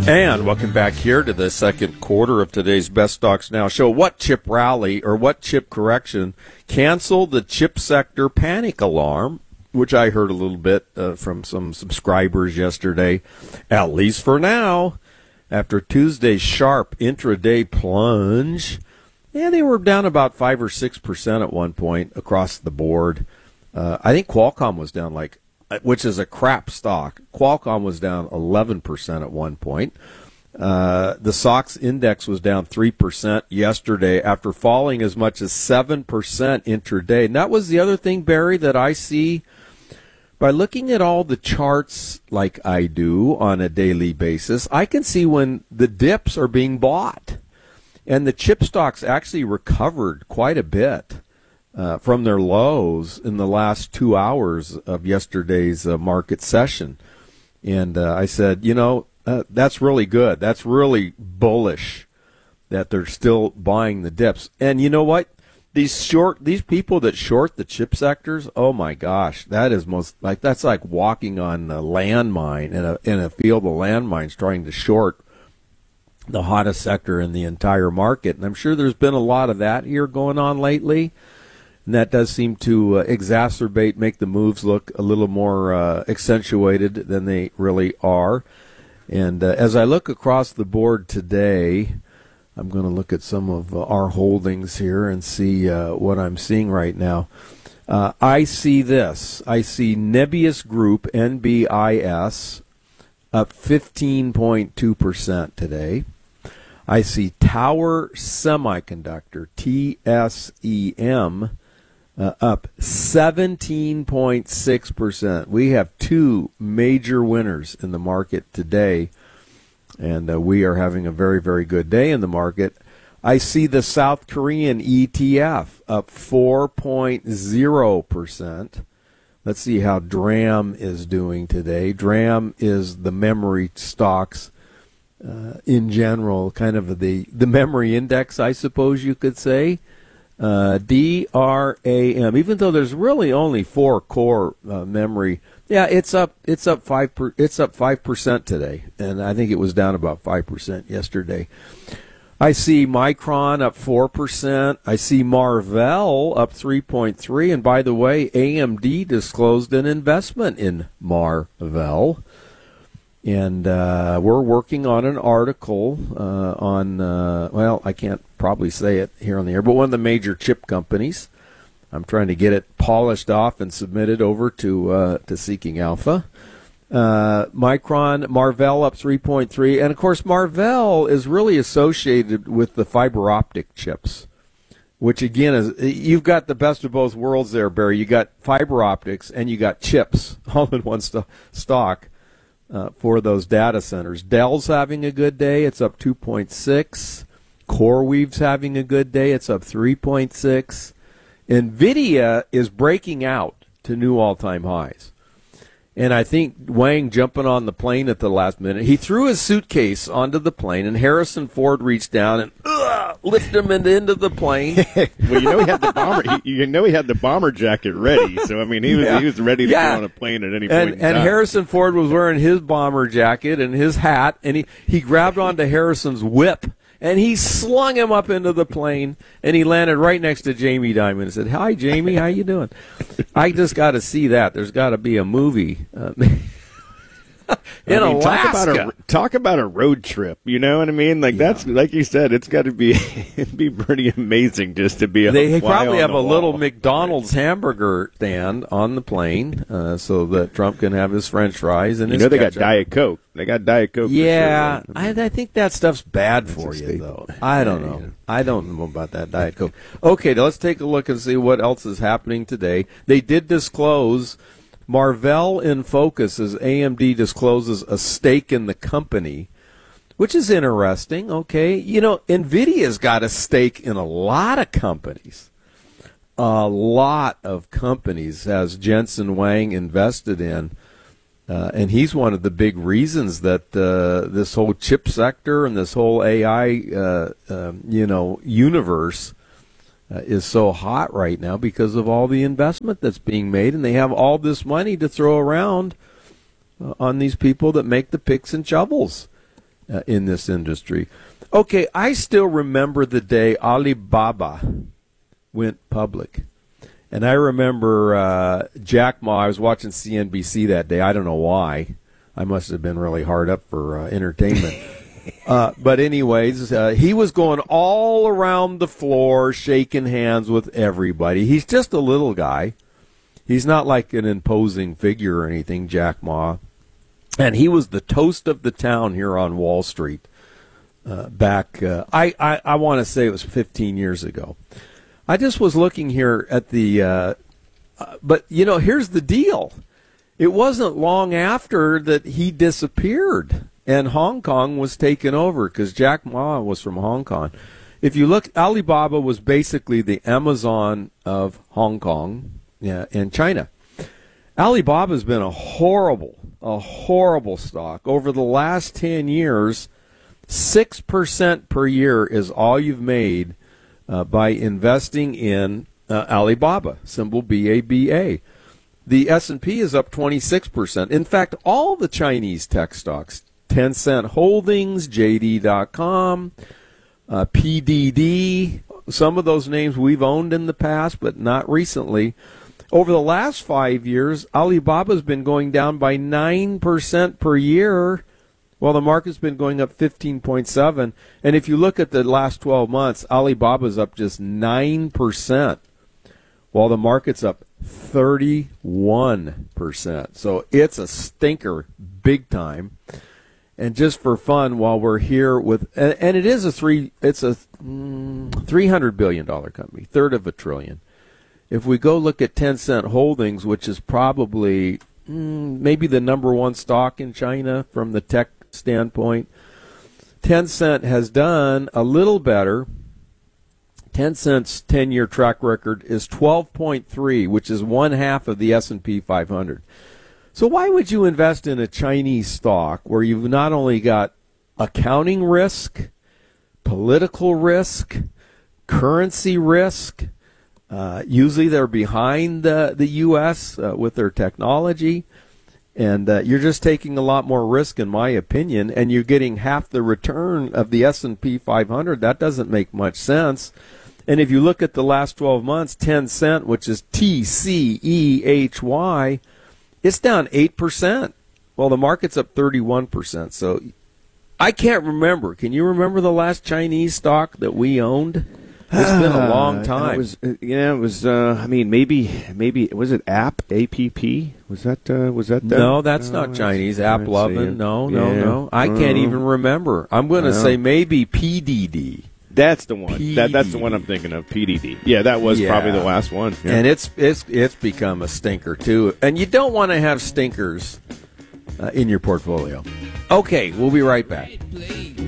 And welcome back here to the second quarter of today's Best Stocks Now show. What chip rally or what chip correction canceled the chip sector panic alarm, which I heard a little bit from some subscribers yesterday, at least for now, after Tuesday's sharp intraday plunge. Yeah, they were down about 5 or 6% at one point across the board. I think Qualcomm was down which is a crap stock. Qualcomm was down 11% at one point. The SOX index was down 3% yesterday after falling as much as 7% intraday. And that was the other thing, Barry, that I see by looking at all the charts like I do on a daily basis. I can see when the dips are being bought. And the chip stocks actually recovered quite a bit from their lows in the last 2 hours of yesterday's market session. And I said, that's really good. That's really bullish that they're still buying the dips. And you know what? These people that short the chip sectors, oh my gosh, that's like walking on a landmine in a field of landmines trying to short the hottest sector in the entire market. And I'm sure there's been a lot of that here going on lately. And that does seem to make the moves look a little more accentuated than they really are. And as I look across the board today, I'm going to look at some of our holdings here and see what I'm seeing right now. I see this. I see Nebius Group, NBIS, up 15.2% today. I see Tower Semiconductor, TSEM, up 17.6%. We have two major winners in the market today, and we are having a very, very good day in the market. I see the South Korean ETF up 4.0%. Let's see how DRAM is doing today. DRAM is the memory stocks in general, kind of the memory index, I suppose you could say. DRAM, even though there's really only 4 core memory, yeah, it's up 5% today, and I think it was down about 5% yesterday. I see Micron up 4%. I see Marvell up 3.3%. And by the way, AMD disclosed an investment in Marvell. And we're working on an article I can't probably say it here on the air, but one of the major chip companies. I'm trying to get it polished off and submitted over to Seeking Alpha. Marvell up 3.3%. And, of course, Marvell is really associated with the fiber optic chips, which, again, is you've got the best of both worlds there, Barry. You got fiber optics and you got chips all in one stock. For those data centers. Dell's having a good day. It's up 2.6%. CoreWeave's having a good day. It's up 3.6%. NVIDIA is breaking out to new all-time highs. And I think Wang jumping on the plane at the last minute, he threw his suitcase onto the plane, and Harrison Ford reached down and lifted him into the plane. Well, he had the bomber. He had the bomber jacket ready. So I mean, he was ready to go on a plane at any point. And Harrison Ford was wearing his bomber jacket and his hat, and he grabbed onto Harrison's whip. And he slung him up into the plane, and he landed right next to Jamie Dimon and said, "Hi, Jamie, how you doing?" I just got to see that. There's got to be a movie in Alaska. Talk about a road trip. You know what I mean? That's like you said. It's got to be it'd be pretty amazing just to be. They probably have a little McDonald's hamburger stand on the plane, so that Trump can have his French fries and his they ketchup. got Diet Coke. They got Diet Coke. Yeah, for sure. I think that stuff's bad for you, though. I don't know. I don't know about that Diet Coke. Okay, let's take a look and see what else is happening today. They did disclose Marvell in focus as AMD discloses a stake in the company, which is interesting. Okay, NVIDIA's got a stake in a lot of companies. A lot of companies has Jensen Huang invested in. And he's one of the big reasons that this whole chip sector and this whole AI, universe is so hot right now because of all the investment that's being made, and they have all this money to throw around on these people that make the picks and shovels. in this industry. Okay, I still remember the day Alibaba went public. And I remember Jack Ma, I was watching CNBC that day. I don't know why. I must have been really hard up for entertainment. But anyways, he was going all around the floor, shaking hands with everybody. He's just a little guy. He's not like an imposing figure or anything, Jack Ma. And he was the toast of the town here on Wall Street back, I want to say it was 15 years ago. I just was looking here at the, but, here's the deal. It wasn't long after that he disappeared and Hong Kong was taken over because Jack Ma was from Hong Kong. If you look, Alibaba was basically the Amazon of Hong Kong and China. Alibaba's been a horrible stock. Over the last 10 years, 6% per year is all you've made by investing in Alibaba, symbol BABA. The S&P is up 26%. In fact, all the Chinese tech stocks, Tencent Holdings, JD.com, PDD, some of those names we've owned in the past, but not recently. Over the last 5 years, Alibaba's been going down by 9% per year, while the market's been going up 15.7%. And if you look at the last 12 months, Alibaba's up just 9%, while the market's up 31%. So it's a stinker big time. And just for fun, while we're here with, and it is $300 billion company, third of a trillion. If we go look at Tencent Holdings, which is probably maybe the number one stock in China from the tech standpoint, Tencent has done a little better. Tencent's 10-year track record is 12.3, which is one half of the S&P 500. So why would you invest in a Chinese stock where you've not only got accounting risk, political risk, currency risk? Usually they're behind the U.S. With their technology, and you're just taking a lot more risk, in my opinion, and you're getting half the return of the S&P 500. That doesn't make much sense. And if you look at the last 12 months, Tencent, which is TCEHY, it's down 8%. Well, the market's up 31%. So I can't remember. Can you remember the last Chinese stock that we owned? It's been a long time. It was. Maybe was it APP? Was that? No, that's not Chinese. AppLovin. No. I can't even remember. I'm going to say maybe PDD. That's the one. That's the one I'm thinking of. PDD. Yeah, that was probably the last one. Yeah. And it's become a stinker too. And you don't want to have stinkers in your portfolio. Okay, we'll be right back.